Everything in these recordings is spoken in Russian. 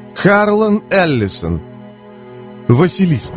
Харлан Эллисон. Василиск.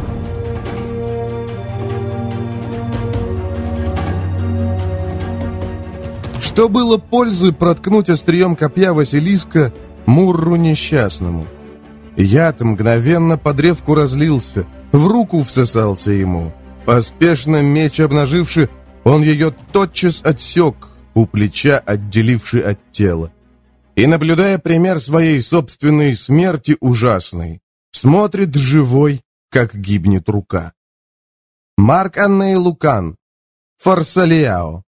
Что было пользы проткнуть острием копья Василиска Мурру несчастному? Яд мгновенно по древку разлился, в руку всосался ему. Поспешно меч обнаживши, он ее тотчас отсек, у плеча отделивши от тела. И, наблюдая пример своей собственной смерти ужасной, смотрит живой, как гибнет рука. Марк Анней Лукан. Фарсалиао.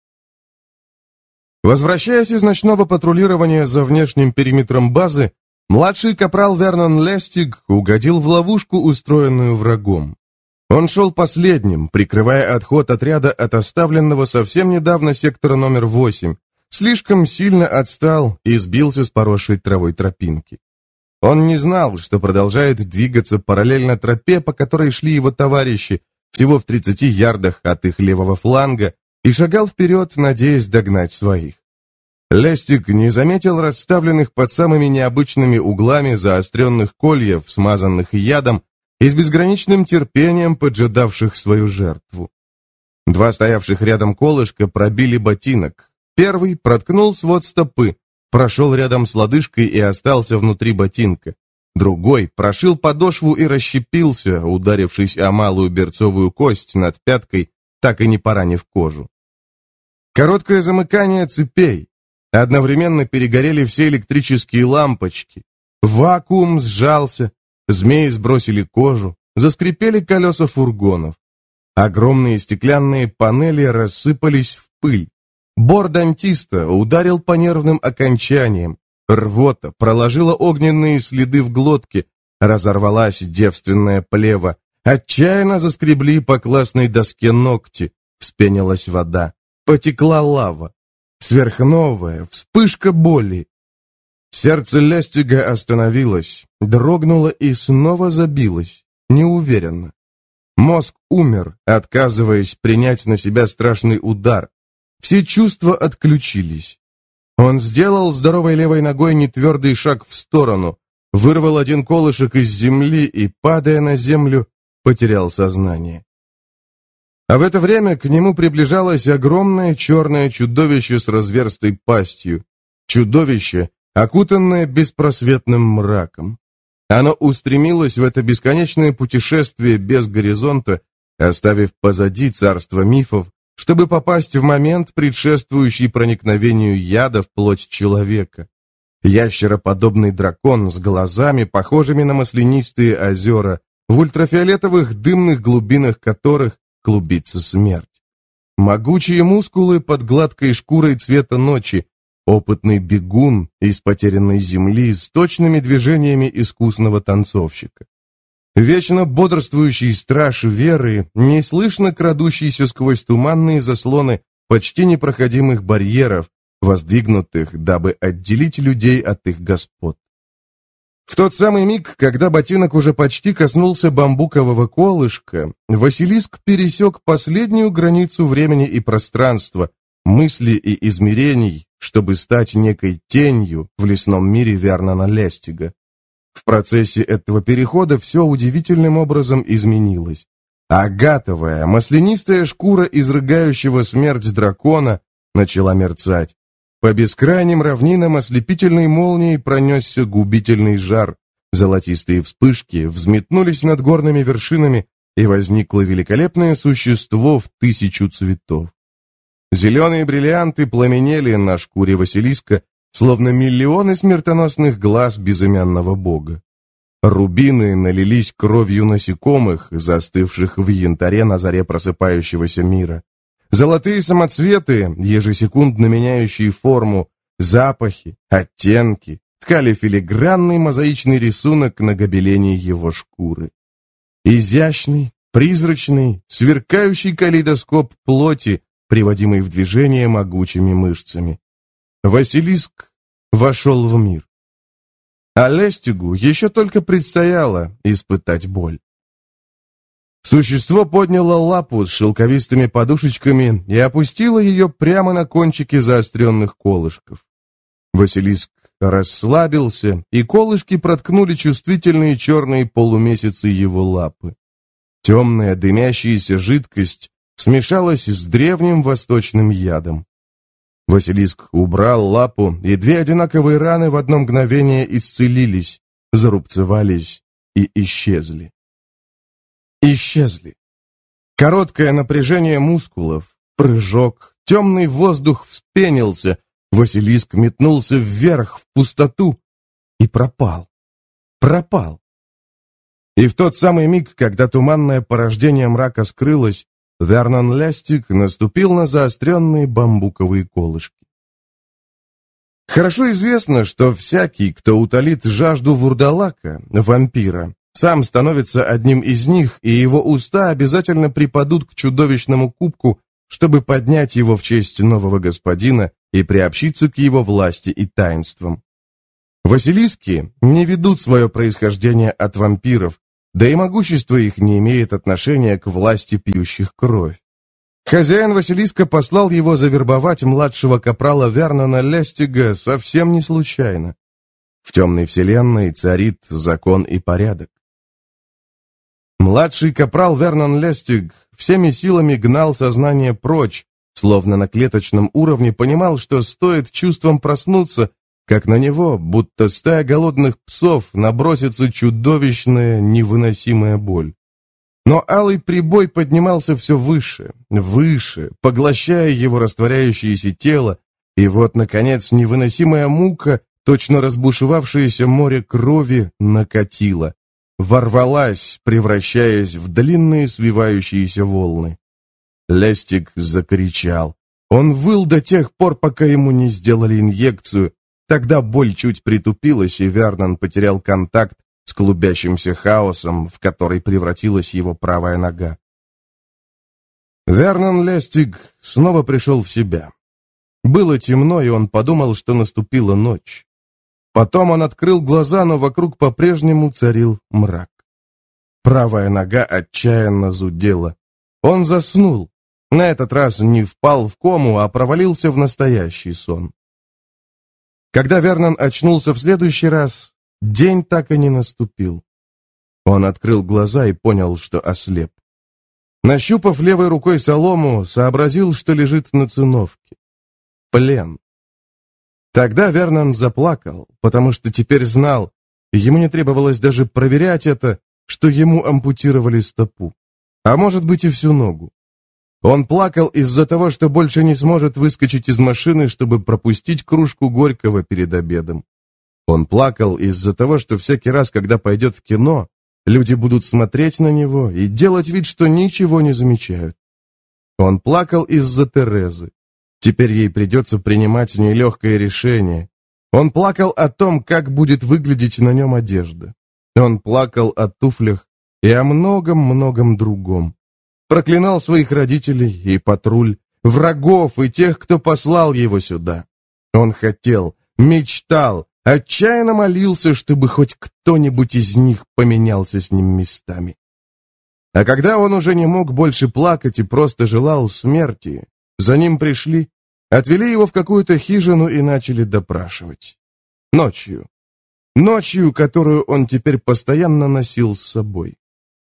Возвращаясь из ночного патрулирования за внешним периметром базы, младший капрал Вернон Лестиг угодил в ловушку, устроенную врагом. Он шел последним, прикрывая отход отряда от оставленного совсем недавно сектора номер 8, слишком сильно отстал и сбился с поросшей травой тропинки. Он не знал, что продолжает двигаться параллельно тропе, по которой шли его товарищи, всего в 30 ярдах от их левого фланга, и шагал вперед, надеясь догнать своих. Лестиг не заметил расставленных под самыми необычными углами заостренных кольев, смазанных ядом, и с безграничным терпением поджидавших свою жертву. Два стоявших рядом колышка пробили ботинок. Первый проткнул свод стопы, прошел рядом с лодыжкой и остался внутри ботинка. Другой прошил подошву и расщепился, ударившись о малую берцовую кость над пяткой, так и не поранив кожу. Короткое замыкание цепей. Одновременно перегорели все электрические лампочки. Вакуум сжался, змеи сбросили кожу, заскрипели колеса фургонов. Огромные стеклянные панели рассыпались в пыль. Бор дантиста ударил по нервным окончаниям. Рвота проложила огненные следы в глотке, разорвалась девственная плева. Отчаянно заскребли по классной доске ногти, вспенилась вода. Потекла лава. Сверхновая вспышка боли. Сердце Лестига остановилось, дрогнуло и снова забилось, неуверенно. Мозг умер, отказываясь принять на себя страшный удар. Все чувства отключились. Он сделал здоровой левой ногой нетвердый шаг в сторону, вырвал один колышек из земли и, падая на землю, потерял сознание. А в это время к нему приближалось огромное черное чудовище с разверстой пастью. Чудовище, окутанное беспросветным мраком. Оно устремилось в это бесконечное путешествие без горизонта, оставив позади царство мифов, чтобы попасть в момент, предшествующий проникновению яда в плоть человека. Ящероподобный дракон с глазами, похожими на маслянистые озера, в ультрафиолетовых дымных глубинах которых клубится смерть. Могучие мускулы под гладкой шкурой цвета ночи, опытный бегун из потерянной земли с точными движениями искусного танцовщика. Вечно бодрствующий страж веры, неслышно крадущийся сквозь туманные заслоны почти непроходимых барьеров, воздвигнутых, дабы отделить людей от их господ. В тот самый миг, когда ботинок уже почти коснулся бамбукового колышка, Василиск пересек последнюю границу времени и пространства, мысли и измерений, чтобы стать некой тенью в лесном мире Вернона Лестига. В процессе этого перехода все удивительным образом изменилось. Агатовая, маслянистая шкура изрыгающего смерть дракона начала мерцать. По бескрайним равнинам ослепительной молнией пронесся губительный жар. Золотистые вспышки взметнулись над горными вершинами, и возникло великолепное существо в 1000 цветов. Зеленые бриллианты пламенели на шкуре Василиска, словно миллионы смертоносных глаз безымянного бога. Рубины налились кровью насекомых, застывших в янтаре на заре просыпающегося мира. Золотые самоцветы, ежесекундно меняющие форму, запахи, оттенки, ткали филигранный мозаичный рисунок на гобелене его шкуры. Изящный, призрачный, сверкающий калейдоскоп плоти, приводимый в движение могучими мышцами. Василиск вошел в мир. А Лестигу еще только предстояло испытать боль. Существо подняло лапу с шелковистыми подушечками и опустило ее прямо на кончики заостренных колышков. Василиск расслабился, и колышки проткнули чувствительные черные полумесяцы его лапы. Темная дымящаяся жидкость смешалась с древним восточным ядом. Василиск убрал лапу, и две одинаковые раны в одно мгновение исцелились, зарубцевались и исчезли. Исчезли. Короткое напряжение мускулов, прыжок, темный воздух вспенился, Василиск метнулся вверх, в пустоту, и пропал. Пропал. И в тот самый миг, когда туманное порождение мрака скрылось, Вернон Лестиг наступил на заостренные бамбуковые колышки. Хорошо известно, что всякий, кто утолит жажду вурдалака, вампира, сам становится одним из них, и его уста обязательно припадут к чудовищному кубку, чтобы поднять его в честь нового господина и приобщиться к его власти и таинствам. Василиски не ведут свое происхождение от вампиров, да и могущество их не имеет отношения к власти пьющих кровь. Хозяин Василиска послал его завербовать младшего капрала Вернона Лестига совсем не случайно. В темной вселенной царит закон и порядок. Младший капрал Вернон Лестиг всеми силами гнал сознание прочь, словно на клеточном уровне понимал, что стоит чувствам проснуться, как на него, будто стая голодных псов, набросится чудовищная, невыносимая боль. Но алый прибой поднимался все выше, выше, поглощая его растворяющееся тело, и вот, наконец, невыносимая мука, точно разбушевавшееся море крови, накатила, ворвалась, превращаясь в длинные свивающиеся волны. Лестиг закричал. Он выл до тех пор, пока ему не сделали инъекцию. Тогда боль чуть притупилась, и Вернон потерял контакт с клубящимся хаосом, в который превратилась его правая нога. Вернон Лестиг снова пришел в себя. Было темно, и он подумал, что наступила ночь. Потом он открыл глаза, но вокруг по-прежнему царил мрак. Правая нога отчаянно зудела. Он заснул. На этот раз не впал в кому, а провалился в настоящий сон. Когда Вернон очнулся в следующий раз, день так и не наступил. Он открыл глаза и понял, что ослеп. Нащупав левой рукой солому, сообразил, что лежит на циновке. Плен. Тогда Вернон заплакал, потому что теперь знал, ему не требовалось даже проверять это, что ему ампутировали стопу, а может быть и всю ногу. Он плакал из-за того, что больше не сможет выскочить из машины, чтобы пропустить кружку горького перед обедом. Он плакал из-за того, что всякий раз, когда пойдет в кино, люди будут смотреть на него и делать вид, что ничего не замечают. Он плакал из-за Терезы. Теперь ей придется принимать нелегкое решение. Он плакал о том, как будет выглядеть на нем одежда. Он плакал о туфлях и о многом-многом другом. Проклинал своих родителей и патруль, врагов и тех, кто послал его сюда. Он хотел, мечтал, отчаянно молился, чтобы хоть кто-нибудь из них поменялся с ним местами. А когда он уже не мог больше плакать и просто желал смерти, за ним пришли, отвели его в какую-то хижину и начали допрашивать. Ночью. Ночью, которую он теперь постоянно носил с собой.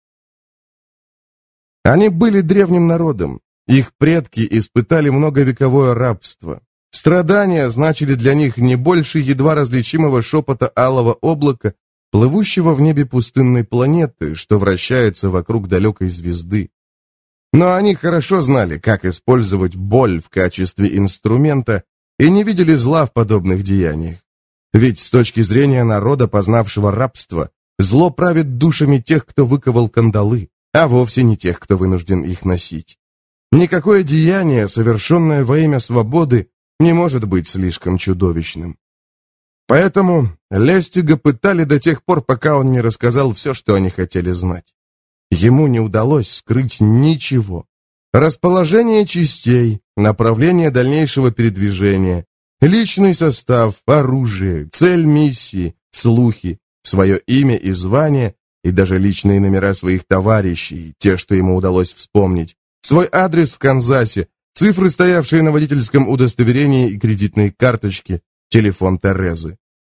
Они были древним народом. Их предки испытали многовековое рабство. Страдания значили для них не больше едва различимого шепота алого облака, плывущего в небе пустынной планеты, что вращается вокруг далекой звезды. Но они хорошо знали, как использовать боль в качестве инструмента, и не видели зла в подобных деяниях. Ведь с точки зрения народа, познавшего рабство, зло правит душами тех, кто выковал кандалы, а вовсе не тех, кто вынужден их носить. Никакое деяние, совершенное во имя свободы, не может быть слишком чудовищным. Поэтому Лестига пытали до тех пор, пока он не рассказал все, что они хотели знать. Ему не удалось скрыть ничего. Расположение частей, направление дальнейшего передвижения, личный состав, оружие, цель миссии, слухи, свое имя и звание, и даже личные номера своих товарищей, те, что ему удалось вспомнить, свой адрес в Канзасе, цифры, стоявшие на водительском удостоверении и кредитной карточке, телефон Терезы.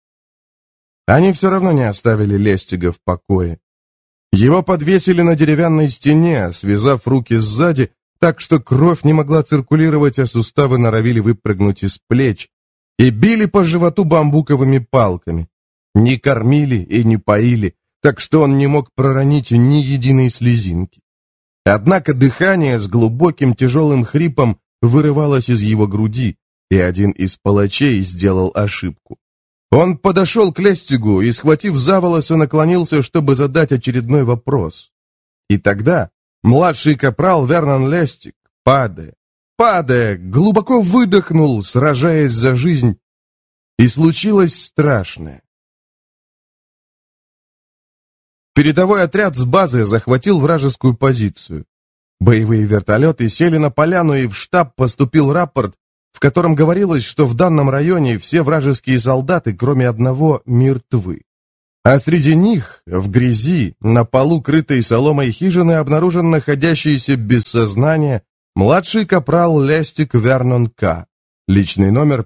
Они все равно не оставили Лестига в покое. Его подвесили на деревянной стене, связав руки сзади, так что кровь не могла циркулировать, а суставы норовили выпрыгнуть из плеч, и били по животу бамбуковыми палками. Не кормили и не поили, так что он не мог проронить ни единой слезинки. Однако дыхание с глубоким тяжелым хрипом вырывалось из его груди, и один из палачей сделал ошибку. Он подошел к Лестигу и, схватив за волосы, наклонился, чтобы задать очередной вопрос. И тогда младший капрал Вернон Лестиг, падая, глубоко выдохнул, сражаясь за жизнь, и случилось страшное. Передовой отряд с базы захватил вражескую позицию. Боевые вертолеты сели на поляну, и в штаб поступил рапорт, в котором говорилось, что в данном районе все вражеские солдаты, кроме одного, мертвы. А среди них, в грязи, на полу крытой соломой хижины, обнаружен находящийся без сознания младший капрал Лестиг Вернон К., личный номер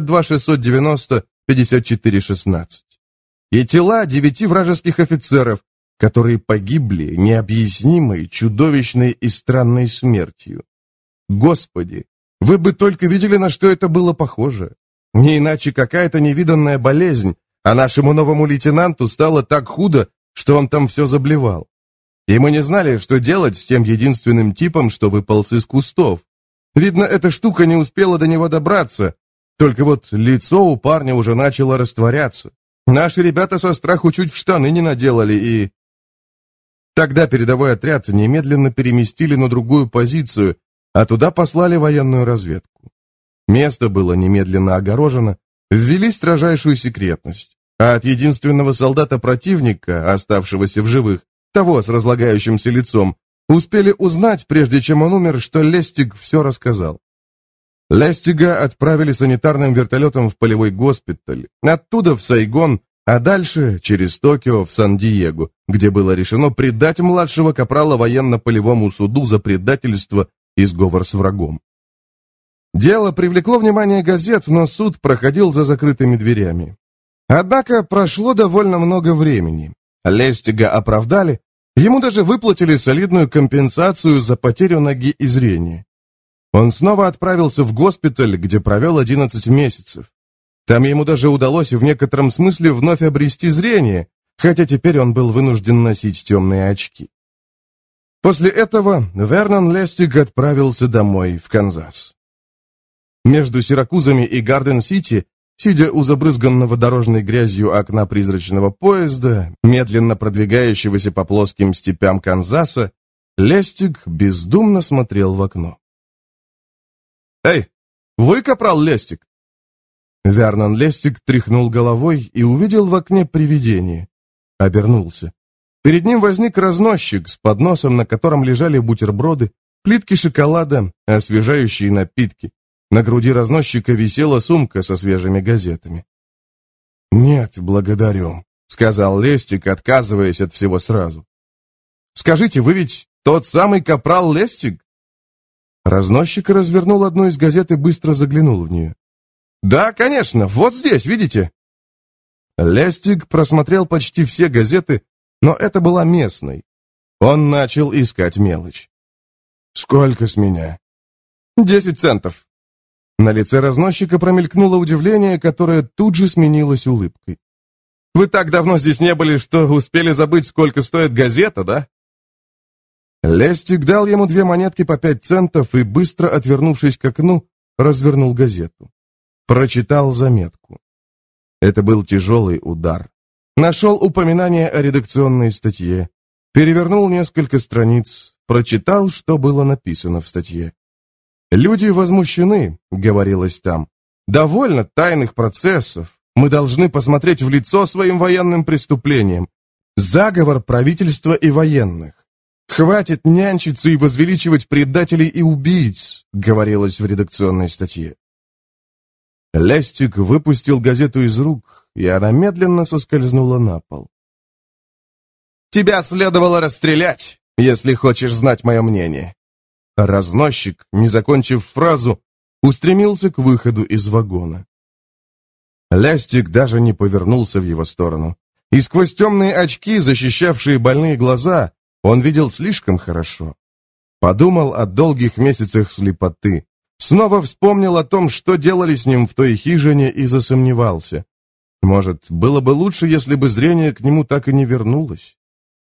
52-690-54-16. И тела 9 вражеских офицеров, которые погибли необъяснимой, чудовищной и странной смертью. Господи, вы бы только видели, на что это было похоже. Не иначе какая-то невиданная болезнь, а нашему новому лейтенанту стало так худо, что он там все заблевал. И мы не знали, что делать с тем единственным типом, что выполз из кустов. Видно, эта штука не успела до него добраться, только вот лицо у парня уже начало растворяться. Наши ребята со страху чуть в штаны не наделали, и... Тогда передовой отряд немедленно переместили на другую позицию, а туда послали военную разведку. Место было немедленно огорожено, ввели строжайшую секретность, а от единственного солдата противника, оставшегося в живых, того с разлагающимся лицом, успели узнать, прежде чем он умер, что Лестиг все рассказал. Лестига отправили санитарным вертолетом в полевой госпиталь, оттуда в Сайгон, а дальше через Токио в Сан-Диего, где было решено предать младшего капрала военно-полевому суду за предательство и сговор с врагом. Дело привлекло внимание газет, но суд проходил за закрытыми дверями. Однако прошло довольно много времени. Лестига оправдали, ему даже выплатили солидную компенсацию за потерю ноги и зрения. Он снова отправился в госпиталь, где провел 11 месяцев. Там ему даже удалось в некотором смысле вновь обрести зрение, хотя теперь он был вынужден носить темные очки. После этого Вернон Лестиг отправился домой, в Канзас. Между Сиракузами и Гарден-Сити, сидя у забрызганного дорожной грязью окна призрачного поезда, медленно продвигающегося по плоским степям Канзаса, Лестиг бездумно смотрел в окно. «Эй, вы капрал Лестиг?» Вернон Лестиг тряхнул головой и увидел в окне привидение. Обернулся. Перед ним возник разносчик с подносом, на котором лежали бутерброды, плитки шоколада, освежающие напитки. На груди разносчика висела сумка со свежими газетами. «Нет, благодарю», — сказал Лестиг, отказываясь от всего сразу. «Скажите, вы ведь тот самый капрал Лестиг?» Разносчик развернул одну из газет и быстро заглянул в нее. «Да, конечно, вот здесь, видите?» Лестиг просмотрел почти все газеты, но это была местной. Он начал искать мелочь. «Сколько с меня?» 10 центов. На лице разносчика промелькнуло удивление, которое тут же сменилось улыбкой. «Вы так давно здесь не были, что успели забыть, сколько стоит газета, да?» Лестиг дал ему 2 монетки по 5 центов и, быстро отвернувшись к окну, развернул газету. Прочитал заметку. Это был тяжелый удар. Нашел упоминание о редакционной статье. Перевернул несколько страниц. Прочитал, что было написано в статье. «Люди возмущены», — говорилось там. «Довольно тайных процессов. Мы должны посмотреть в лицо своим военным преступлениям. Заговор правительства и военных. Хватит нянчиться и возвеличивать предателей и убийц», — говорилось в редакционной статье. Лестиг выпустил газету из рук, и она медленно соскользнула на пол. «Тебя следовало расстрелять, если хочешь знать мое мнение». Разносчик, не закончив фразу, устремился к выходу из вагона. Лестик даже не повернулся в его сторону. И сквозь темные очки, защищавшие больные глаза, он видел слишком хорошо. Подумал о долгих месяцах слепоты. Снова вспомнил о том, что делали с ним в той хижине, и засомневался. Может, было бы лучше, если бы зрение к нему так и не вернулось?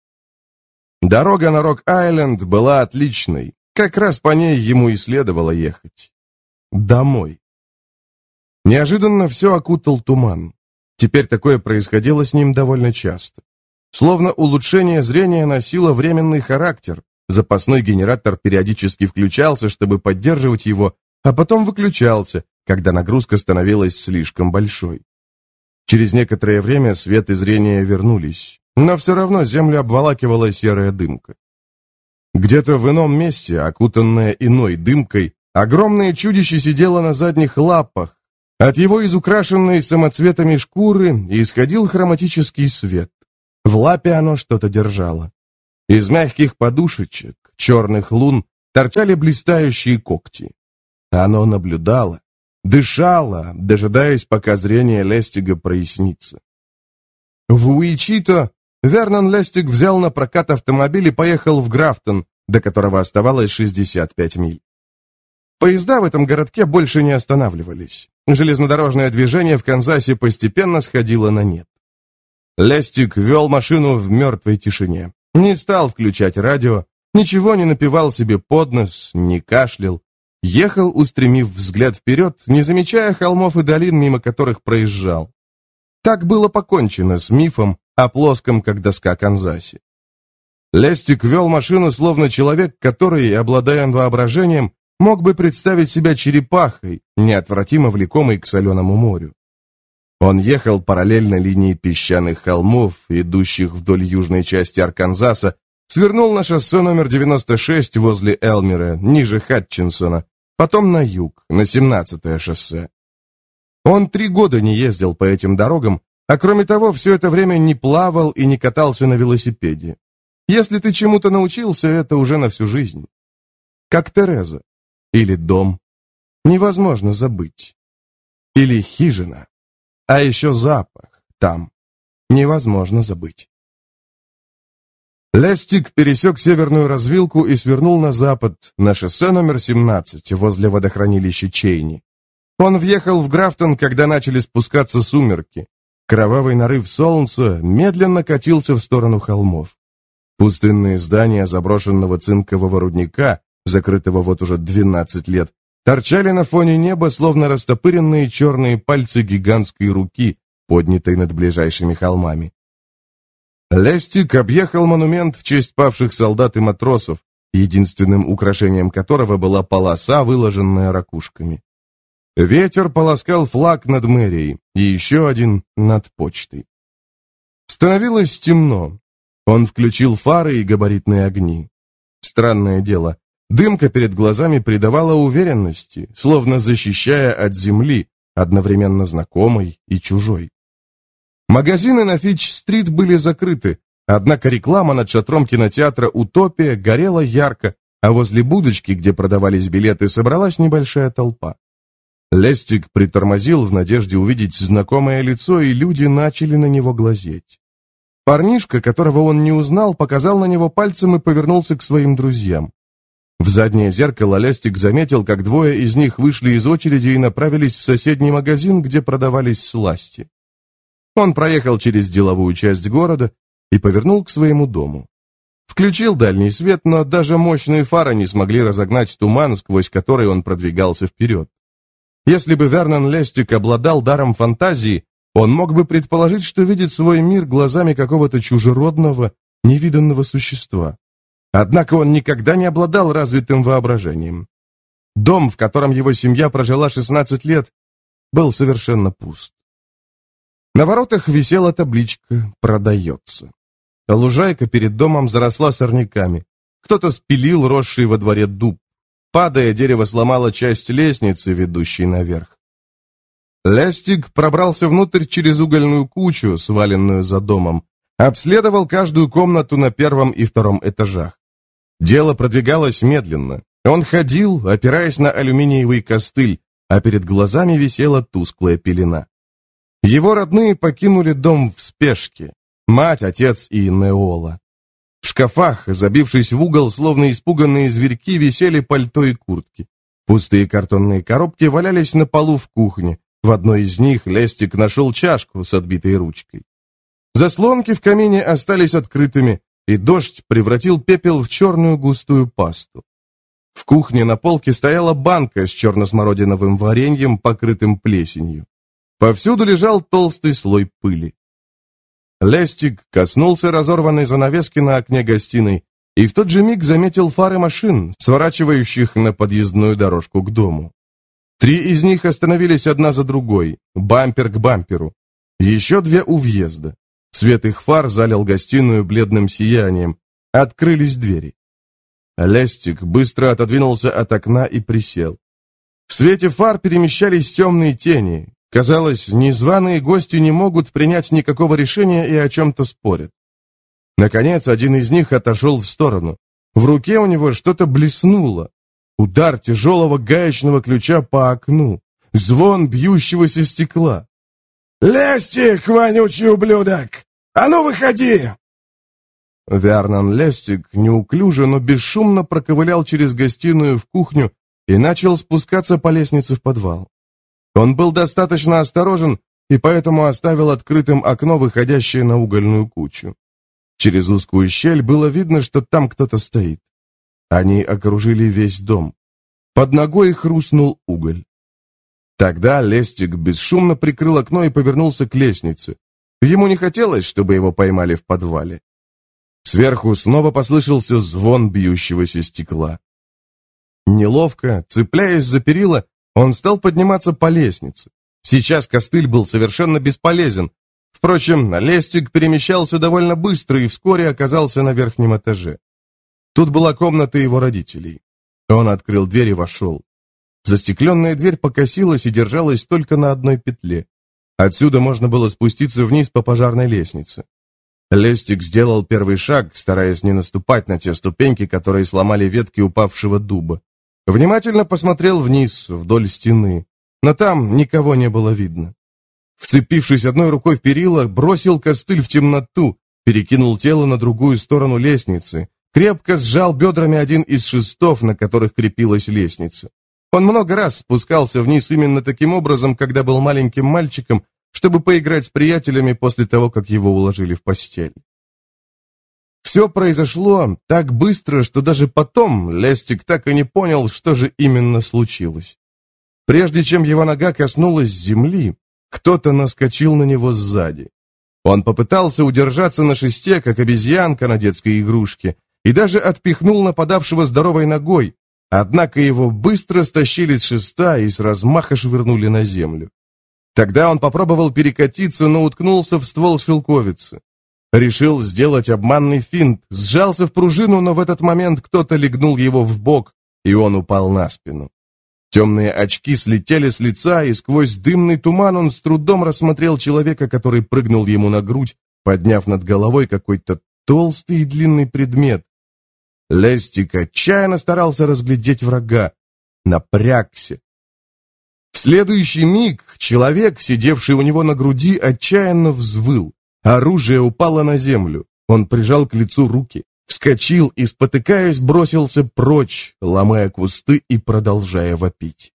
Дорога на Рок-Айленд была отличной. Как раз по ней ему и следовало ехать. Домой. Неожиданно все окутал туман. Теперь такое происходило с ним довольно часто. Словно улучшение зрения носило временный характер. Запасной генератор периодически включался, чтобы поддерживать его, а потом выключался, когда нагрузка становилась слишком большой. Через некоторое время свет и зрение вернулись, но все равно землю обволакивала серая дымка. Где-то в ином месте, окутанное иной дымкой, огромное чудище сидело на задних лапах. От его изукрашенной самоцветами шкуры исходил хроматический свет. В лапе оно что-то держало. Из мягких подушечек, черных лун, торчали блистающие когти. Оно наблюдало, дышало, дожидаясь, пока зрение Лестига прояснится. В Уичито Вернон Лестиг взял на прокат автомобиль и поехал в Графтон, до которого оставалось 65 миль. Поезда в этом городке больше не останавливались. Железнодорожное движение в Канзасе постепенно сходило на нет. Лестиг вел машину в мертвой тишине. Не стал включать радио, ничего не напевал себе под нос, не кашлял. Ехал, устремив взгляд вперед, не замечая холмов и долин, мимо которых проезжал. Так было покончено с мифом о плоском, как доска, Канзасе. Лестик вел машину, словно человек, который, обладая воображением, мог бы представить себя черепахой, неотвратимо влекомой к соленому морю. Он ехал параллельно линии песчаных холмов, идущих вдоль южной части Арканзаса, свернул на шоссе номер 96 возле Элмера, ниже Хатчинсона, потом на юг, на 17-е шоссе. Он 3 года не ездил по этим дорогам, а кроме того, все это время не плавал и не катался на велосипеде. Если ты чему-то научился, это уже на всю жизнь. Как Тереза. Или дом. Невозможно забыть. Или хижина. А еще запах там. Невозможно забыть. Лестик пересек северную развилку и свернул на запад, на шоссе номер 17, возле водохранилища Чейни. Он въехал в Графтон, когда начали спускаться сумерки. Кровавый нарыв солнца медленно катился в сторону холмов. Пустынные здания заброшенного цинкового рудника, закрытого вот уже 12 лет, торчали на фоне неба, словно растопыренные черные пальцы гигантской руки, поднятой над ближайшими холмами. Лестик объехал монумент в честь павших солдат и матросов, единственным украшением которого была полоса, выложенная ракушками. Ветер полоскал флаг над мэрией и еще один над почтой. Становилось темно. Он включил фары и габаритные огни. Странное дело, дымка перед глазами придавала уверенности, словно защищая от земли, одновременно знакомой и чужой. Магазины на Фитч-стрит были закрыты, однако реклама над шатром кинотеатра «Утопия» горела ярко, а возле будочки, где продавались билеты, собралась небольшая толпа. Лестик притормозил в надежде увидеть знакомое лицо, и люди начали на него глазеть. Парнишка, которого он не узнал, показал на него пальцем и повернулся к своим друзьям. В заднее зеркало Лестик заметил, как 2 из них вышли из очереди и направились в соседний магазин, где продавались сласти. Он проехал через деловую часть города и повернул к своему дому. Включил дальний свет, но даже мощные фары не смогли разогнать туман, сквозь который он продвигался вперед. Если бы Вернон Лестик обладал даром фантазии, он мог бы предположить, что видит свой мир глазами какого-то чужеродного, невиданного существа. Однако он никогда не обладал развитым воображением. Дом, в котором его семья прожила 16 лет, был совершенно пуст. На воротах висела табличка «Продается». Лужайка перед домом заросла сорняками. Кто-то спилил росший во дворе дуб. Падая, дерево сломало часть лестницы, ведущей наверх. Лестик пробрался внутрь через угольную кучу, сваленную за домом, обследовал каждую комнату на 1 и 2 этажах. Дело продвигалось медленно. Он ходил, опираясь на алюминиевый костыль, а перед глазами висела тусклая пелена. Его родные покинули дом в спешке. Мать, отец и Неола. В шкафах, забившись в угол, словно испуганные зверьки, висели пальто и куртки. Пустые картонные коробки валялись на полу в кухне. В одной из них Лестик нашел чашку с отбитой ручкой. Заслонки в камине остались открытыми, и дождь превратил пепел в черную густую пасту. В кухне на полке стояла банка с черно-смородиновым вареньем, покрытым плесенью. Повсюду лежал толстый слой пыли. Лестик коснулся разорванной занавески на окне гостиной и в тот же миг заметил фары машин, сворачивающих на подъездную дорожку к дому. 3 из них остановились одна за другой, бампер к бамперу. Еще 2 у въезда. Свет их фар залил гостиную бледным сиянием. Открылись двери. Лестик быстро отодвинулся от окна и присел. В свете фар перемещались темные тени. Казалось, незваные гости не могут принять никакого решения и о чем-то спорят. Наконец, один из них отошел в сторону. В руке у него что-то блеснуло. Удар тяжелого гаечного ключа по окну. Звон бьющегося стекла. «Лестик, вонючий ублюдок! А ну, выходи!» Вернон Лестик неуклюже, но бесшумно проковылял через гостиную в кухню и начал спускаться по лестнице в подвал. Он был достаточно осторожен и поэтому оставил открытым окно, выходящее на угольную кучу. Через узкую щель было видно, что там кто-то стоит. Они окружили весь дом. Под ногой хрустнул уголь. Тогда Лестик бесшумно прикрыл окно и повернулся к лестнице. Ему не хотелось, чтобы его поймали в подвале. Сверху снова послышался звон бьющегося стекла. Неловко, цепляясь за перила, он стал подниматься по лестнице. Сейчас костыль был совершенно бесполезен. Впрочем, Лестик перемещался довольно быстро и вскоре оказался на верхнем этаже. Тут была комната его родителей. Он открыл дверь и вошел. Застекленная дверь покосилась и держалась только на одной петле. Отсюда можно было спуститься вниз по пожарной лестнице. Лестик сделал первый шаг, стараясь не наступать на те ступеньки, которые сломали ветки упавшего дуба. Внимательно посмотрел вниз, вдоль стены, но там никого не было видно. Вцепившись одной рукой в перила, бросил костыль в темноту, перекинул тело на другую сторону лестницы, крепко сжал бедрами один из шестов, на которых крепилась лестница. Он много раз спускался вниз именно таким образом, когда был маленьким мальчиком, чтобы поиграть с приятелями после того, как его уложили в постель. Все произошло так быстро, что даже потом Лестик так и не понял, что же именно случилось. Прежде чем его нога коснулась земли, кто-то наскочил на него сзади. Он попытался удержаться на шесте, как обезьянка на детской игрушке, и даже отпихнул нападавшего здоровой ногой, однако его быстро стащили с шеста и с размаха швырнули на землю. Тогда он попробовал перекатиться, но уткнулся в ствол шелковицы. Решил сделать обманный финт, сжался в пружину, но в этот момент кто-то легнул его в бок, и он упал на спину. Темные очки слетели с лица, и сквозь дымный туман он с трудом рассмотрел человека, который прыгнул ему на грудь, подняв над головой какой-то толстый и длинный предмет. Лестик отчаянно старался разглядеть врага, напрягся. В следующий миг человек, сидевший у него на груди, отчаянно взвыл. Оружие упало на землю. Он прижал к лицу руки, вскочил и, спотыкаясь, бросился прочь, ломая кусты и продолжая вопить.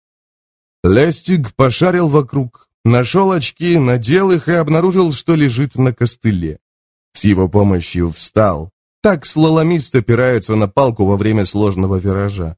Лестик пошарил вокруг, нашел очки, надел их и обнаружил, что лежит на костыле. С его помощью встал. Так слаломист опирается на палку во время сложного виража.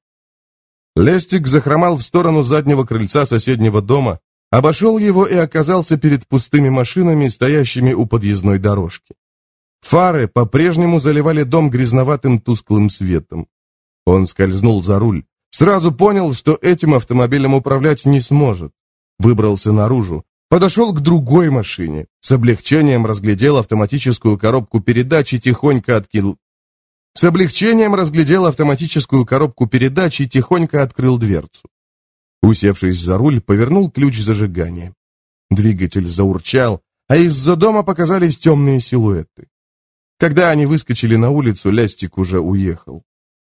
Лестик захромал в сторону заднего крыльца соседнего дома, обошел его и оказался перед пустыми машинами, стоящими у подъездной дорожки. Фары по-прежнему заливали дом грязноватым тусклым светом. Он скользнул за руль, сразу понял, что этим автомобилем управлять не сможет. Выбрался наружу, подошел к другой машине, с облегчением разглядел автоматическую коробку передач и тихонько откинул. С облегчением разглядел автоматическую коробку передач и тихонько открыл дверцу. Усевшись за руль, повернул ключ зажигания. Двигатель заурчал, а из-за дома показались темные силуэты. Когда они выскочили на улицу, Лестик уже уехал.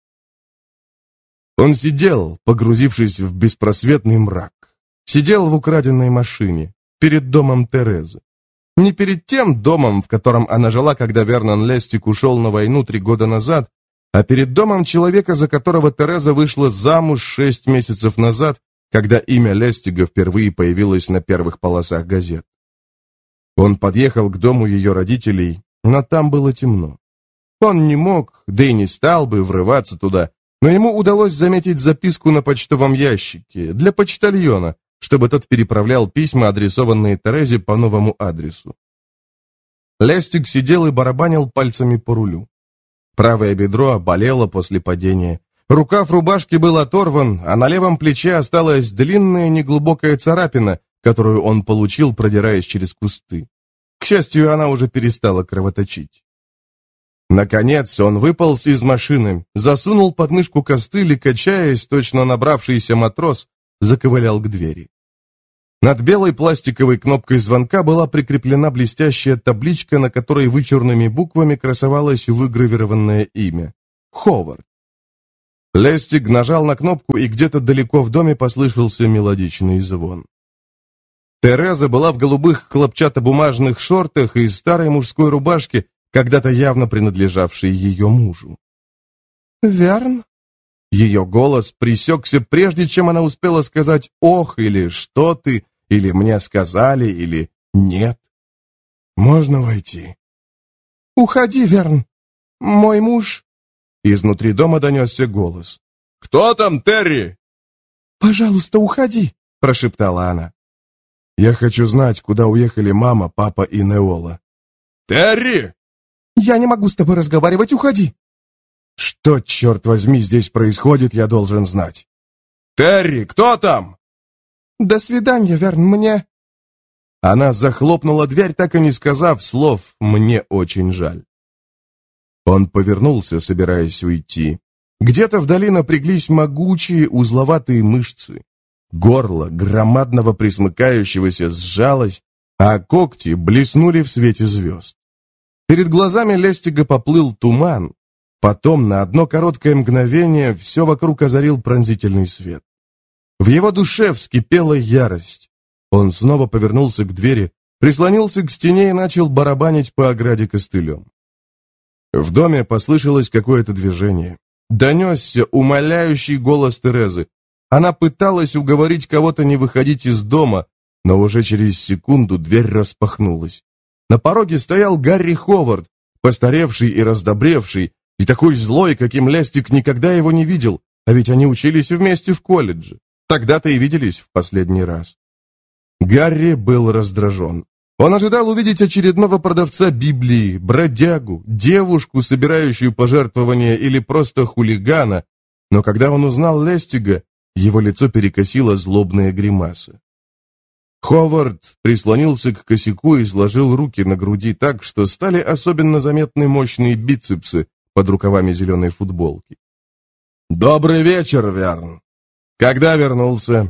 Он сидел, погрузившись в беспросветный мрак. Сидел в украденной машине. перед домом Терезы. Не перед тем домом, в котором она жила, когда Вернон Лестик ушел на войну 3 года назад, а перед домом человека, за которого Тереза вышла замуж 6 месяцев назад, когда имя Лестига впервые появилось на первых полосах газет. Он подъехал к дому ее родителей, но там было темно. Он не мог, да и не стал бы врываться туда, но ему удалось заметить записку на почтовом ящике для почтальона, чтобы тот переправлял письма, адресованные Терезе, по новому адресу. Лестиг сидел и барабанил пальцами по рулю. Правое бедро болело после падения. Рукав рубашки был оторван, а на левом плече осталась длинная неглубокая царапина, которую он получил, продираясь через кусты. К счастью, она уже перестала кровоточить. Наконец он выполз из машины, засунул под мышку костыль и, качаясь, точно набравшийся матрос, заковылял к двери. Над белой пластиковой кнопкой звонка была прикреплена блестящая табличка, на которой вычурными буквами красовалось выгравированное имя — Ховард. Лестиг нажал на кнопку, и где-то далеко в доме послышался мелодичный звон. Тереза была в голубых хлопчатобумажных шортах и старой мужской рубашке, когда-то явно принадлежавшей ее мужу. «Верн?» Ее голос пресекся, прежде чем она успела сказать «ох» или «что ты», или «мне сказали», или «нет». «Можно войти?» «Уходи, Верн. Мой муж...» Изнутри дома донесся голос. «Кто там, Терри?» «Пожалуйста, уходи», — прошептала она. «Я хочу знать, куда уехали мама, папа и Неола». «Терри!» «Я не могу с тобой разговаривать, уходи!» «Что, черт возьми, здесь происходит, я должен знать». «Терри, кто там?» «До свидания, Верн, мне...» Она захлопнула дверь, так и не сказав слов «мне очень жаль». Он повернулся, собираясь уйти. Где-то вдали напряглись могучие узловатые мышцы. Горло громадного присмыкающегося сжалось, а когти блеснули в свете звезд. Перед глазами Лестига поплыл туман. Потом на одно короткое мгновение все вокруг озарил пронзительный свет. В его душе вскипела ярость. Он снова повернулся к двери, прислонился к стене и начал барабанить по ограде костылем. В доме послышалось какое-то движение. Донесся умоляющий голос Терезы. Она пыталась уговорить кого-то не выходить из дома, но уже через секунду дверь распахнулась. На пороге стоял Гарри Ховард, постаревший и раздобревший, и такой злой, каким Лестик никогда его не видел, а ведь они учились вместе в колледже. Тогда-то и виделись в последний раз. Гарри был раздражен. Он ожидал увидеть очередного продавца Библии, бродягу, девушку, собирающую пожертвования, или просто хулигана, но когда он узнал Лестига, его лицо перекосило злобная гримаса. Ховард прислонился к косяку и сложил руки на груди так, что стали особенно заметны мощные бицепсы под рукавами зеленой футболки. «Добрый вечер, Верн. Когда вернулся?»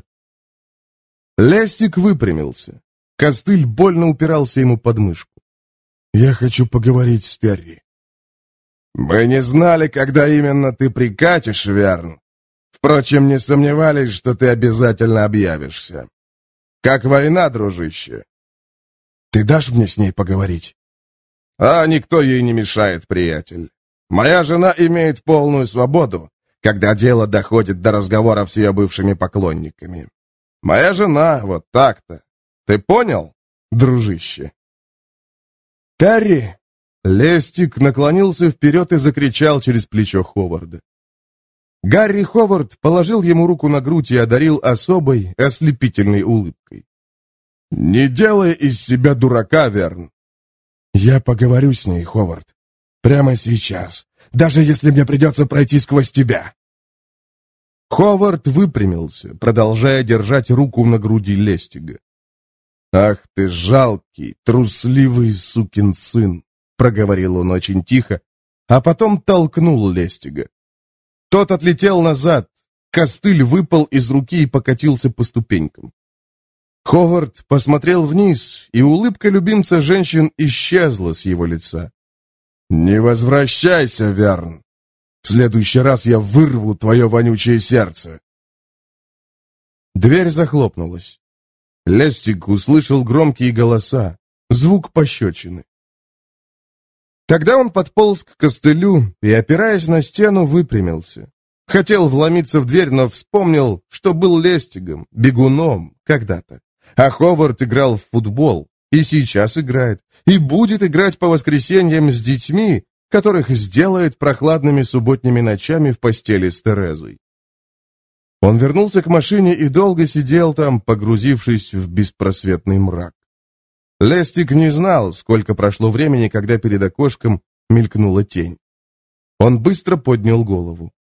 Лестик выпрямился. Костыль больно упирался ему под мышку. «Я хочу поговорить с Терри». «Мы не знали, когда именно ты прикатишь, Верн. Впрочем, не сомневались, что ты обязательно объявишься. Как война, дружище?» «Ты дашь мне с ней поговорить?» «А никто ей не мешает, приятель. Моя жена имеет полную свободу, когда дело доходит до разговоров с ее бывшими поклонниками. Моя жена вот так-то. Ты понял, дружище?» «Терри!» Лестик наклонился вперед и закричал через плечо Ховарда. Гарри Ховард положил ему руку на грудь и одарил особой, ослепительной улыбкой. «Не делай из себя дурака, Верн!» «Я поговорю с ней, Ховард. Прямо сейчас, даже если мне придется пройти сквозь тебя!» Ховард выпрямился, продолжая держать руку на груди Лестига. «Ах ты жалкий, трусливый сукин сын!» — проговорил он очень тихо, а потом толкнул Лестига. Тот отлетел назад, костыль выпал из руки и покатился по ступенькам. Ховард посмотрел вниз, и улыбка любимца женщин исчезла с его лица. «Не возвращайся, Верн! В следующий раз я вырву твое вонючее сердце!» Дверь захлопнулась. Лестик услышал громкие голоса, звук пощечины. Тогда он подполз к костылю и, опираясь на стену, выпрямился. Хотел вломиться в дверь, но вспомнил, что был Лестигом, бегуном, когда-то. А Ховард играл в футбол, и сейчас играет, и будет играть по воскресеньям с детьми, которых сделает прохладными субботними ночами в постели с Терезой. Он вернулся к машине и долго сидел там, погрузившись в беспросветный мрак. Лестик не знал, сколько прошло времени, когда перед окошком мелькнула тень. Он быстро поднял голову.